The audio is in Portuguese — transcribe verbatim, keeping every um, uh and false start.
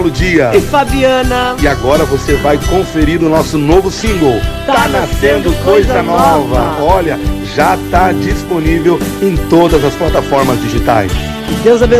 Dia e Fabiana. E agora você vai conferir o nosso novo single, Tá, tá Nascendo Coisa, coisa nova. nova. Olha, já está disponível em todas as plataformas digitais. Que Deus abençoe.